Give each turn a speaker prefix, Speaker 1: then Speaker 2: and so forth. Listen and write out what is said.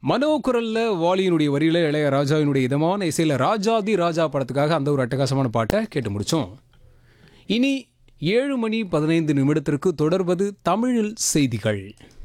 Speaker 1: மனோ குரல்ல வாலியினுடைய வரியில இளையராஜாவினுடைய இதமான இசையில ராஜாதி ராஜா படத்துக்காக அந்த ஒரு அட்டகாசமான பாட்டை கேட்டு முடிச்சோம். இனி 7 மணி 15 நிமிடத்திற்கு தொடர்வது தமிழில் செய்திகள்.